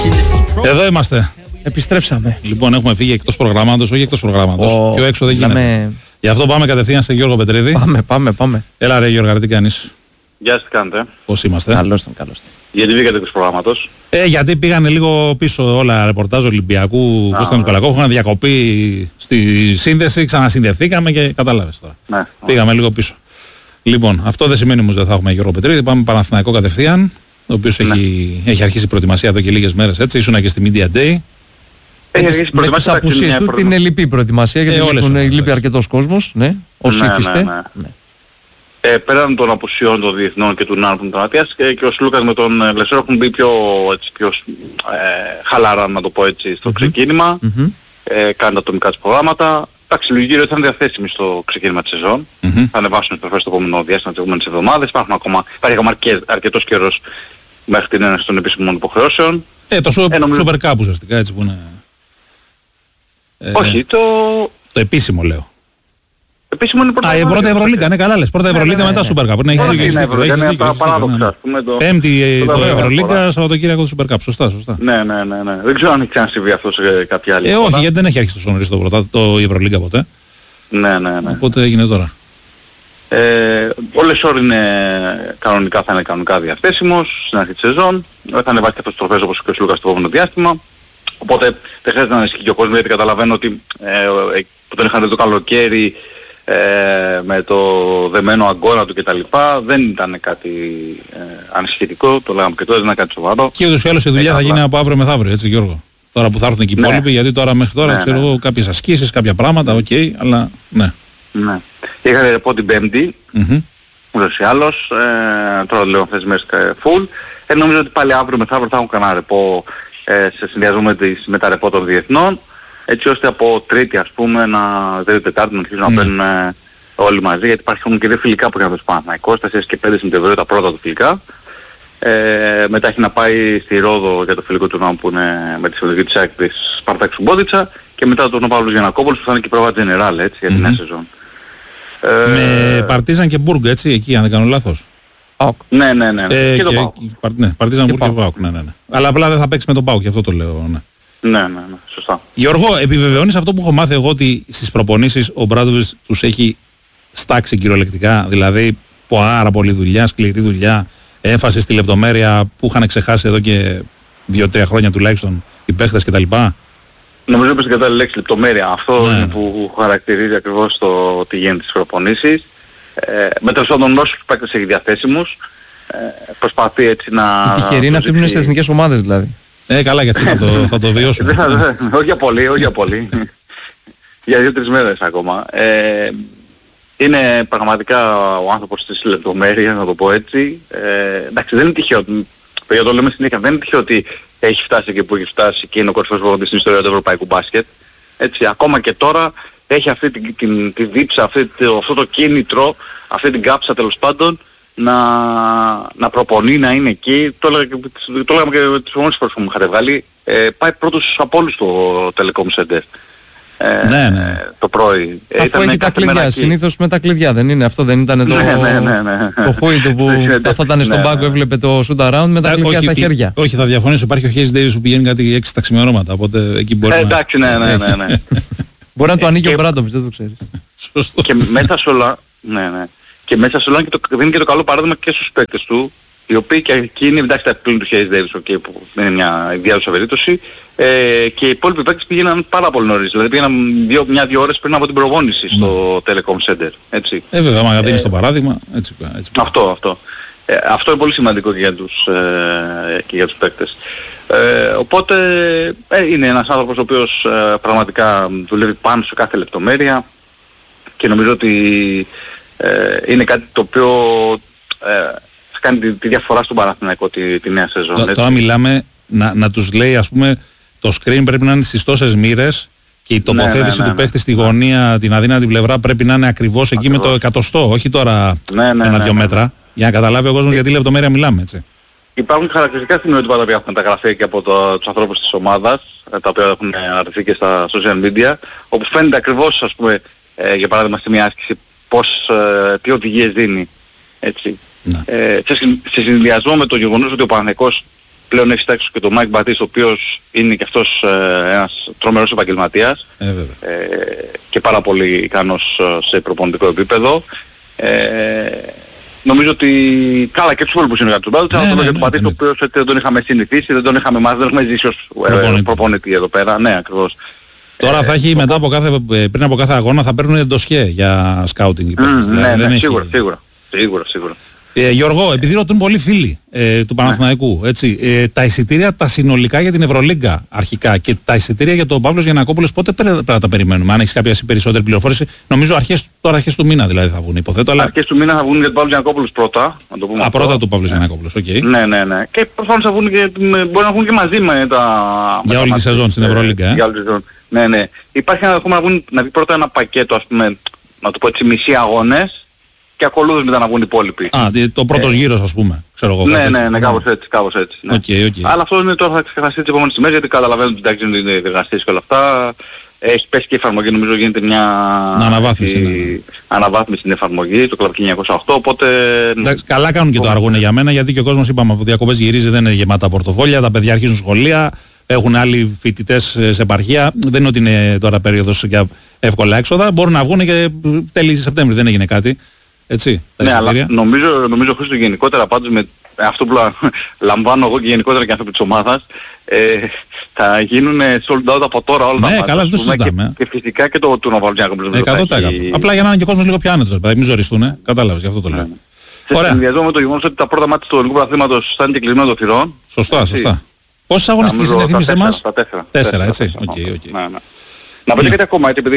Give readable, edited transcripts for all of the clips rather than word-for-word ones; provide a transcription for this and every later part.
Εδώ είμαστε. Επιστρέψαμε. Λοιπόν, έχουμε φύγει εκτός προγράμματος, όχι εκτός προγράμματος. Πιο έξω δεν γίνεται. Γι' αυτό πάμε κατευθείαν σε Γιώργο Πετρίδη. Πάμε. Έλα ρε Γιώργο, τι κάνεις? Γεια σας, τι κάνετε? Πώς είμαστε? Καλώς. Γιατί βγήκατε εκτός προγράμματος? Γιατί πήγανε λίγο πίσω όλα ρεπορτάζ Ολυμπιακού, Κώστα Νικολακόφ, είχαν διακοπή στη σύνδεση, ξανασυνδεθήκαμε και κατάλαβες τώρα. Ναι. Πήγαμε λίγο πίσω. Λοιπόν, αυτό δεν σημαίνει όμως δεν θα έχουμε Γιώργο Πετρίδη, πάμε Παναθηναϊκό κατευθείαν, ο οποίος έχει αρχίσει η προετοιμασία εδώ και λίγες μέρες, έτσι, ήσουνα και στη Media Day. Με τις απουσίες του την ελλειπή προετοιμασία, γιατί λείπει αρκετός κόσμος, ναι, όσοι ήθιστε. Πέραν των απουσιών των διεθνών και του Νάρ που ήταν και ο Σλούκας με τον Λεσόρο έχουν μπει πιο χαλαρά, να το πω έτσι, στο ξεκίνημα. Κάνουν ατομικά τους προγράμματα. Εντάξει, λογική θα είναι διαθέσιμοι στο ξεκίνημα της σεζόν. Θα ανεβάσουν τις προφές στο επόμενο διάστημα τις επόμενες εβδομάδες. Υπάρχει ακόμα αρκετός καιρός μέχρι την έναρξη των επίσημων υποχρεώσεων. Το Super Cup ουσιαστικά, έτσι που είναι. Όχι, το επίσημο λέω. Επίσημο είναι πρώτα. Η πρώτα Ευρωλίγκα, ναι, καλά λες. Πρώτα Ευρωλίγκα, μετά Super Cup. Είναι παράδοξα, ας πούμε. Πέμπτη το Ευρωλίγκα, Σαββατοκύριακο το Super Cup. Σωστά. Ναι. Δεν ξέρω αν έχει ξανασυμβεί αυτό σε κάποια άλλη χώρα. Όχι, γιατί δεν έχει αρχίσει τόσο νωρίς το Ευρωλίγκα ποτέ. Ναι. Οπότε έγινε τώρα. Ο Λεσόρ θα είναι κανονικά διαθέσιμος στην αρχή της σεζόν. Θα ανεβάσει και αυτές τις τροφές όπως και ο Σλούκας στο επόμενο διάστημα. Οπότε δεν χρειάζεται να ανησυχεί και ο κόσμος, γιατί καταλαβαίνω ότι που τον είχαν δει το καλοκαίρι με το δεμένο αγκώνα του κτλ. Δεν ήταν κάτι ανησυχητικό, το λέγαμε και τότε, δεν ήταν κάτι σοβαρό. Και ούτως ή άλλως η δουλειά θα γίνει από αύριο μεθαύριο, έτσι Γιώργο. Τώρα που θα έρθουν και οι υπόλοιποι, γιατί τώρα μέχρι τώρα ξέρω εγώ κάποιες ασκήσεις, κάποια πράγματα, αλλά ναι. Ναι. Είχατε ρεπό την Πέμπτη, ούτως ή άλλως, τώρα λέω αυτές τις μέρες full. Νομίζω ότι πάλι αύριο μεθαύριο θα έχουν κανένα ρεπό σε συνδυασμό με τα ρεπό των διεθνών, έτσι ώστε από Τρίτη ας πούμε, Τετάρτη να αρχίσουν να παίρνουν όλοι μαζί, γιατί υπάρχουν και δύο φιλικά που είχαν τους Παναθηναϊκός, 4 και 5 Σεπτεμβρίου τα πρώτα του φιλικά. Μετά έχει να πάει στη Ρόδο για το φιλικό τουρνουά που είναι με τη συμμετοχή της ΑΕΚ της Σπαρτάκ Σουμπότιτσα, και μετά τον Παύλος Γιαννακόπουλος που θα είναι και πρόβα General, έτσι, για την νέα σεζόν. Με Παρτίζαν και Μπουργκ, έτσι, εκεί αν δεν κάνω λάθος. Ναι. Και το ΠΑΟΚ. Παρτίζαν Μπουργκ και ΠΑΟΚ, ναι. Αλλά απλά δεν θα παίξει με τον ΠΑΟΚ, γι' αυτό το λέω, ναι. Ναι, σωστά. Γιώργο, επιβεβαιώνεις αυτό που έχω μάθει εγώ, ότι στις προπονήσεις ο Μπράντοβιτς τους έχει στάξει κυριολεκτικά, δηλαδή πάρα πολλή δουλειά, σκληρή δουλειά, έμφαση στη λεπτομέρεια που είχαν ξεχάσει εδώ και 2-3 χρόνια τουλάχιστον οι παίχτες κτλ. Νομίζω ότι την κατάλληλη λέξη λεπτομέρεια. Αυτό είναι που χαρακτηρίζει ακριβώς το τι γίνεται στις προπονήσεις. Με τον όσους παίκτες έχει διαθέσιμους, προσπαθεί έτσι να... Η τυχερή είναι αυτή που είναι στις εθνικές ομάδες δηλαδή. Καλά, γιατί θα το βιώσουμε. Όχι για πολύ. Για 2-3 μέρες ακόμα. Είναι πραγματικά ο άνθρωπος στις λεπτομέρειες, να το πω έτσι. Εντάξει, δεν είναι τυχαίο. Το λέμε συνέχεια, δεν είναι τυχαίο ότι έχει φτάσει και που έχει φτάσει και είναι ο κορυφαίος προπονητής στην ιστορία του ευρωπαϊκού μπάσκετ. Έτσι, ακόμα και τώρα έχει αυτή τη δίψα, αυτό το κίνητρο, αυτή την κάψα τέλος πάντων, να προπονεί, να είναι εκεί. Το λέγαμε και τις προηγούμενες φορές που μου είχατε βγάλει. Πάει πρώτος από όλους στο Telecom Center. Το πρωί. Αφού έχει τα κλειδιά, συνήθως με τα κλειδιά δεν είναι αυτό, δεν ήταν το Χούιτο που καθόταν στον πάγκο, έβλεπε το shoot around με τα κλειδιά στα χέρια. Όχι, θα διαφωνήσω, υπάρχει ο Χέις Ντέιβις που πηγαίνει κάτι 6 τα ξημερώματα, οπότε εκεί μπορεί να... Εντάξει, ναι. Μπορεί να το ανοίγει ο Μπράντοβιτς, δεν το ξέρεις. Και μέσα σε όλα, και μέσα σε όλα δίνει και το καλό παράδειγμα και στους παίκτες του, οι οποίοι και εκείνοι, εντάξει, τα πλήν του Χέις Ντέιβις, που είναι μια ιδιάζουσα περίπτωση, και οι υπόλοιποι παίκτες πήγαιναν πάρα πολύ νωρίς. Δηλαδή πήγαιναν 1-2 ώρες πριν από την προπόνηση στο Telecom Center. Έτσι. Βέβαια, άμα δίνεις το παράδειγμα, έτσι. Αυτό. Αυτό είναι πολύ σημαντικό και για τους παίκτες. Οπότε είναι ένας άνθρωπος ο οποίος πραγματικά δουλεύει πάνω σε κάθε λεπτομέρεια, και νομίζω ότι είναι κάτι το οποίο θα κάνει τη διαφορά στον Παναθηναϊκό τη νέα σεζόν. Τώρα μιλάμε να τους λέει, ας πούμε, το screen πρέπει να είναι στις τόσες μοίρες και η τοποθέτηση του παίχτη στη γωνία, την αδύνατη πλευρά πρέπει να είναι ακριβώς εκεί με το εκατοστό, όχι τώρα 1-2 μέτρα, για να καταλάβει ο κόσμος γιατί λεπτομέρεια μιλάμε, έτσι. Υπάρχουν χαρακτηριστικά στιγμιότυπα τα οποία έχουν μεταγραφεί και από τους ανθρώπους της ομάδας, τα οποία έχουν αναρτηθεί και στα social media, όπου φαίνεται ακριβώς, ας πούμε, για παράδειγμα στη μια άσκηση, τι οδηγίες δίνει. Έτσι. Σε συνδυασμό με το γεγονός ότι ο Παναθηναϊκός πλέον έχει στάξει και τον Μάικ Μπατίστ, ο οποίος είναι και αυτός ένας τρομερός επαγγελματίας και πάρα πολύ ικανός σε προπονητικό επίπεδο. Νομίζω ότι καλά και τους υπόλοιπους συνεργάτες του Μπάτου, αλλά τον Μπατίστ, ο οποίος δεν τον είχαμε συνηθίσει, δεν τον είχαμε μάθει, δεν έχουμε ζήσει ως προπονητή εδώ πέρα. Ναι, ακριβώς. Τώρα θα έχει μετά πριν από κάθε αγώνα θα παίρνουν ντοσιέ για σκάουτινγκ. Ναι, σίγουρα. Γιώργο, επειδή ρωτούν πολλοί φίλοι του Παναθηναϊκού, έτσι, τα εισιτήρια τα συνολικά για την Ευρωλίγκα αρχικά και τα εισιτήρια για τον Παύλος Γιαννακόπουλος πότε πρέπει να τα περιμένουμε? Αν έχεις κάποια περισσότερη πληροφόρηση, νομίζω αρχές του μήνα δηλαδή θα βγουν, υποθέτω. Αλλά... Αρχές του μήνα θα βγουν για τον Παύλο Γιαννακόπουλος πρώτα, να το πούμε. Πρώτα του Παύλος Γιαννακόπουλος, οκ. Ναι. Και προφανώς θα βγουν και, μπορεί να βγουν και μαζί με τα... Για όλη τη σεζόν στην Ευρωλίγκα. Για όλη τη σεζόν. Ναι. Υπάρχει να βγει πρώτα ένα πακέτο, ας πούμε, να το πω έτσι, μισή αγώνες. Και ακολούθως μετά να βγουν οι υπόλοιποι. Το πρώτος γύρος, ας πούμε, ξέρω εγώ. Ναι, κάπως έτσι. Ναι. Okay. Αλλά αυτό είναι τώρα θα ξεχαστεί τις επόμενες ημέρες, γιατί καταλαβαίνω ότι εντάξει είναι διεργαστές και όλα αυτά. Έχει πέσει και η εφαρμογή, νομίζω γίνεται μια αναβάθμιση στην εφαρμογή, το κλαπ 908, οπότε... Εντάξει, καλά κάνουν και το αργούνε για μένα, γιατί και ο κόσμος, είπαμε, από διακοπές γυρίζει, δεν είναι γεμάτα πορτοφόλια, τα παιδιά αρχίζουν σχολεία, έχουν άλλοι φοιτητές σε επαρχία, δεν είναι ότι είναι τώρα περίοδος για εύκολα έξοδα, μπορούν να βγουν και τέλη Σεπτέμβρη, δεν έγινε κάτι. Έτσι, ναι, αλλά νομίζω Χρήστο γενικότερα πάντως με αυτό που λαμβάνω εγώ και γενικότερα και άνθρωποι της ομάδας θα γίνουν sold out από τώρα όλα τα μάτια. Ναι, καλά, δεν το συζητάμε. Και φυσικά και το Νοβαλτζιάκο. 100%. Απλά για να είναι και ο κόσμος λίγο πιο άνετος, μην ζοριστούν, κατάλαβες, γι' αυτό το λέω. Σε συνδυασμό με το γεγονός ότι τα πρώτα μάτια του ελληνικού πρωταθλήματος θα είναι και κλεισμένο των θυρών. Σωστά. Πόσες αγωνιστικές είναι, θύμισε εμάς? 4, έτσι. Να πω και κάτι ακόμα, επειδή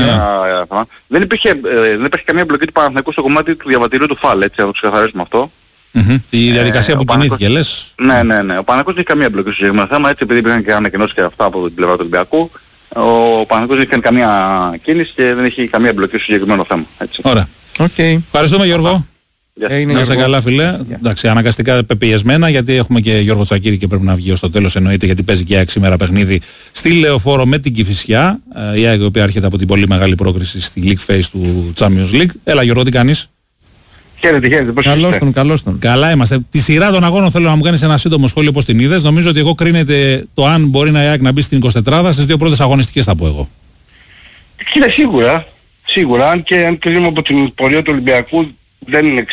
δεν υπήρχε καμία εμπλοκή του Παναθηναϊκού στο κομμάτι του διαβατηρίου του ΦΑΛ, έτσι, να το ξεκαθαρίσουμε αυτό. Τη διαδικασία που κινήθηκε, λες. Ναι. Ο Παναθηναϊκός δεν έχει καμία εμπλοκή στο συγκεκριμένο θέμα, έτσι, επειδή υπήρχαν και ανακοινώσεις και αυτά από την πλευρά του Ολυμπιακού. Ο Παναθηναϊκός δεν έχει κάνει καμία κίνηση και δεν έχει καμία εμπλοκή στο συγκεκριμένο θέμα. Έτσι. Ωραία. Ευχαριστούμε, Γιώργο. Να είσαι καλά, φίλε. Εντάξει, αναγκαστικά πεπιεσμένα, γιατί έχουμε και Γιώργο Τσακίρη και πρέπει να βγει ως το τέλος, εννοείται, γιατί παίζει και η ΑΕΚ σήμερα παιχνίδι στη Λεωφόρο με την Κηφισιά. Η ΑΕΚ η οποία έρχεται από την πολύ μεγάλη πρόκριση στη League Phase του Champions League. Έλα, Γιώργο, τι κάνεις? Χαίρετε, πώς είστε? Καλώς τον. Καλά είμαστε. Τη σειρά των αγώνων θέλω να μου κάνεις ένα σύντομο σχόλιο πώς την είδες. Νομίζω ότι εγώ κρίνεται το αν μπορεί η ΑΕΚ να μπει στην 24 στις δύο πρώτες αγωνιστικές, θα πω εγώ. Κοίτα, σίγουρα, αν κρίνουμε από την πορεία του Ολυμπιακού, δεν είναι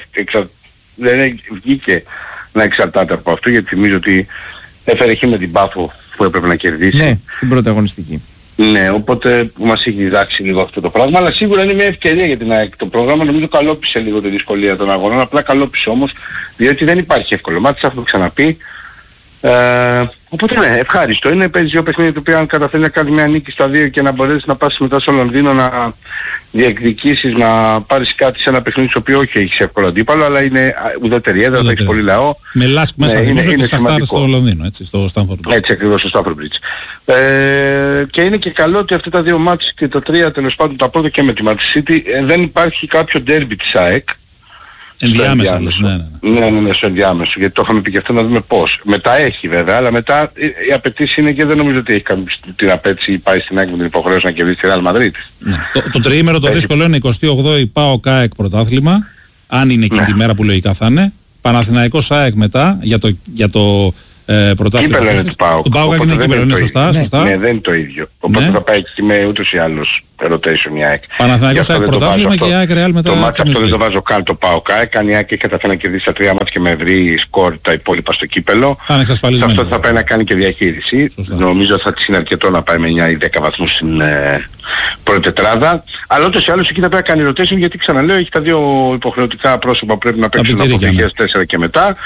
δεν βγήκε να εξαρτάται από αυτό, γιατί θυμίζω ότι έφερε χ με την Πάφο που έπρεπε να κερδίσει. Ναι, την πρώτη αγωνιστική. Ναι, οπότε μας έχει διδάξει λίγο αυτό το πράγμα, αλλά σίγουρα είναι μια ευκαιρία για την ΑΕΚ. Το πρόγραμμα νομίζω καλόπισε λίγο τη δυσκολία των αγώνων, απλά καλόπισε όμως, διότι δεν υπάρχει εύκολο μάτι, αυτό το ξαναπεί. Οπότε ναι, ευχάριστο. Είναι παίζει δύο παιχνίδια το οποίο αν καταφέρει να κάνει μια νίκη στα δύο και να μπορέσεις να πας μετά στο Λονδίνο να διεκδικήσεις, να πάρεις κάτι σε ένα παιχνίδι στο οποίο όχι έχεις εύκολο αντίπαλο, αλλά είναι ουδέτερη έδρα, θα έχεις πολύ λαό. Με Λάσκ μέσα, είναι σημαντικό στο Λονδίνο, έτσι, στο Stamford Bridge. Έτσι ακριβώς, στο Stamford Bridge. Και είναι και καλό ότι αυτά τα δύο μάτς και τα τρία, τέλος πάντων τα πρώτα και με τη Manchester City, δεν υπάρχει κάποιο ντέρμπι της ΑΕΚ. Ενδιάμεσα, ναι, στο ενδιάμεσο, γιατί το είχαμε πει και αυτό, να δούμε πώς. Μετά έχει βέβαια, αλλά μετά η απαιτήση είναι και δεν νομίζω ότι έχει κάνει την απέτηση ή πάει στην ΑΕΚ με την υποχρέωση να κερδίσει τη Real Madrid. Ναι. Το τριήμερο το δύσκολο είναι 28η ΠΑΟΚ ΑΕΚ πρωτάθλημα, αν είναι και τη μέρα που λογικά θα είναι. Παναθηναϊκός ΑΕΚ μετά για το πρωτάθλημα. Κύπελλο είναι του ΠΑΟΚ. Το ΠΑΟΚ είναι κύπελλο, είναι σωστά. Ναι, δεν είναι το ίδιο. Οπότε θα πάει εκεί με ούτως ή άλλως rotation η ΑΕΚ. Παναθηναϊκός ΑΕΚ πρωτάθλημα και η ΑΕΚ Real μετά. Το μάτς αυτό δεν το βάζω καν το ΠΑΟΚ ΑΕΚ. Αν η ΑΕΚ έχει καταφέρει να κερδίσει τα τρία μάτς και με ευρύ σκορ τα υπόλοιπα στο κύπελλο, σε αυτό θα πάει να κάνει και διαχείριση. Νομίζω θα της είναι αρκετό να πάει με 9 ή 10 βαθμούς στην πρώτη τετράδα. Αλλά ούτως ή άλλως εκεί θα πρέπει να κάνει rotation, γιατί ξαναλέω έχει τα δύο υποχρεωτικά πρόσωπα που πρέπει να παίξουν από 2004 και μετά.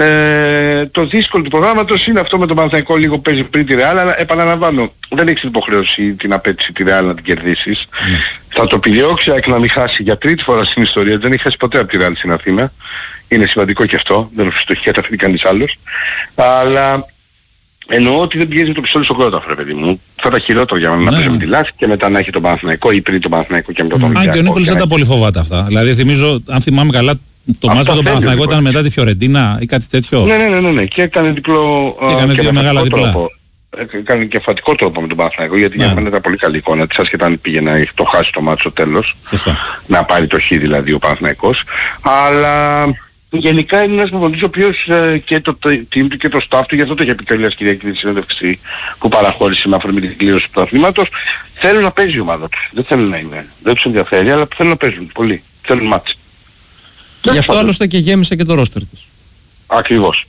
Το δύσκολο του προγράμματος είναι αυτό με τον Παναθηναϊκό, λίγο παίζει πριν τη Real, αλλά επαναλαμβάνω, δεν έχεις την υποχρέωση την απέτηση τη Real να την κερδίσεις. Θα το επιδιώξει να μην χάσει για τρίτη φορά στην ιστορία, δεν έχει χάσει ποτέ από τη Real στην Αθήνα. Είναι σημαντικό και αυτό, δεν το έχει καταφέρει κανείς άλλος. Αλλά εννοώ ότι δεν πηγαίνει το πιστόλι στο κρόταφο, ρε παιδί μου. Θα τα χειρότερο για μένα να παίζει με τη Λάσκ και μετά να έχει τον Παναθηναϊκό ή πριν τον Παναθηναϊκό και μετά τον Ολυμπιακό. Αν και ο Νίκολης δεν τα πολύ φοβάται αυτά. Δηλαδή θυμίζω, αν θυμάμαι καλά, το μάτς με τον Παναθηναϊκό ήταν μετά τη Φιωρεντίνα ή κάτι τέτοιο. Ναι. Και έκανε διπλό. Έκανε δύο μεγάλα διπλά. Έκανε και φατικό τρόπο με τον Παναθηναϊκό, γιατί για μένα ήταν πολύ καλή εικόνα της, ασχετά αν πήγε να το χάσει το μάτι στο τέλος. Σωστά. Να πάρει το χ δηλαδή ο Παναθηναϊκός. Αλλά γενικά είναι ένας προπονητής ο οποίος και το team του και το staff του, γι' αυτό το είχε πει και ο Ηλίας Κυριακή στη συνέντευξη που παραχώρησε με αφορμή την κλήρωση του αθλήματος, θέλουν να παίζει η ομάδα τους. Δεν θέλουν να είναι. Δεν τους ενδιαφέρει, αλλά θέλουν να παίζουν πολύ. Θέλουν μάτς. Γι' αυτό άλλωστε και γέμισε και το ρόστερ της. Ακριβώς.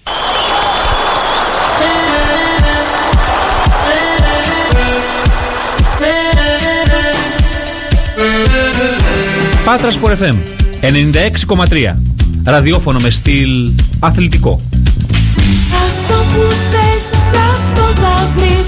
Πάτρα Sport FM 96,3. Ραδιόφωνο με στυλ αθλητικό. Αυτό που θες, αυτό θα βρεις.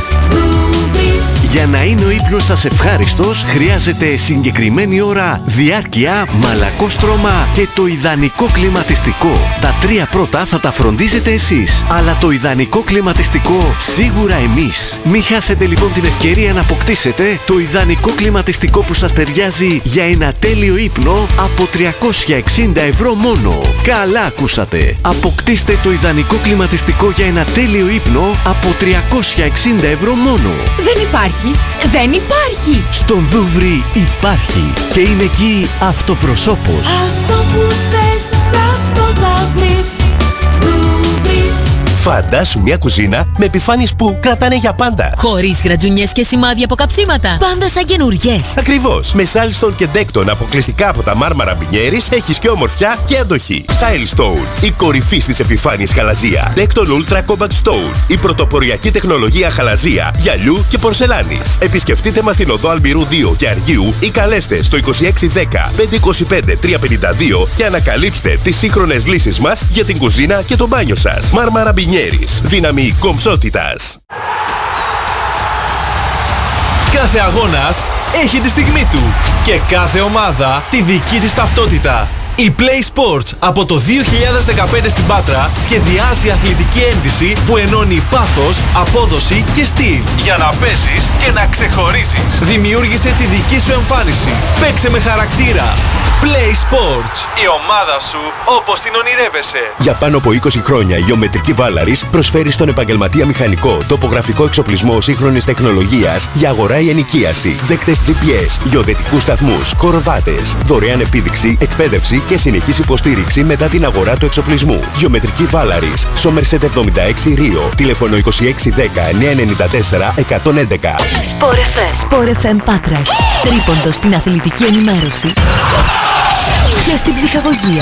Για να είναι ο ύπνος σας ευχάριστος, χρειάζεται συγκεκριμένη ώρα, διάρκεια, μαλακό στρώμα και το ιδανικό κλιματιστικό. Τα τρία πρώτα θα τα φροντίζετε εσείς, αλλά το ιδανικό κλιματιστικό σίγουρα εμείς. Μην χάσετε λοιπόν την ευκαιρία να αποκτήσετε το ιδανικό κλιματιστικό που σας ταιριάζει για ένα τέλειο ύπνο από 360 ευρώ μόνο. Καλά ακούσατε! Αποκτήστε το ιδανικό κλιματιστικό για ένα τέλειο ύπνο από 360 ευρώ μόνο. Δεν υπάρχει! Δεν υπάρχει! Στον Δούβρι υπάρχει και είναι εκεί αυτοπροσώπος. Αυτό που θες, αυτό θα βρεις. Δούβρις. Φαντάσου μια κουζίνα με επιφάνειες που κρατάνε για πάντα. Χωρίς γρατζουνιές και σημάδια από καψίματα. Πάντα σαν καινούριες. Ακριβώς. Με Silestone και Decton αποκλειστικά από τα μάρμαρα Μπινιέρης έχεις και ομορφιά και αντοχή. Silestone, η κορυφή στις επιφάνειες χαλαζία. Decton Ultra Compact Stone, η πρωτοποριακή τεχνολογία χαλαζία, γυαλιού και πορσελάνης. Επισκεφτείτε μας στην οδό Αλμυρού 2 και Αργίου ή καλέστε στο 2610 525 352 και ανακαλύψτε τις σύγχρονες λύσεις μας για την κουζίνα και το μπάνιο σας. Μάρμαρα Μπινιέρης. Δύναμη κομψότητας. Κάθε αγώνας έχει τη στιγμή του και κάθε ομάδα τη δική της ταυτότητα. Η Play Sports από το 2015 στην Πάτρα σχεδιάζει αθλητική ένδυση που ενώνει πάθος, απόδοση και στυλ για να παίζεις και να ξεχωρίζεις. Δημιούργησε τη δική σου εμφάνιση. Παίξε με χαρακτήρα. Play Sports. Η ομάδα σου όπως την ονειρεύεσαι. Για πάνω από 20 χρόνια η Γεωμετρική Βάλαρης προσφέρει στον επαγγελματία μηχανικό τοπογραφικό εξοπλισμό σύγχρονης τεχνολογίας για αγορά ή ενοικίαση, δέκτες GPS, γεωδετικούς σταθμούς, χορβάτες, δωρεάν επίδειξη, εκπαίδευση και συνεχής υποστήριξη μετά την αγορά του εξοπλισμού. Γεωμετρική Βάλαρης, Somerset 76 Ρίο, τηλέφωνο 2610 994 111. Sport FM Πάτρας. Τρίποντο στην αθλητική ενημέρωση και στην ψυχαγωγία.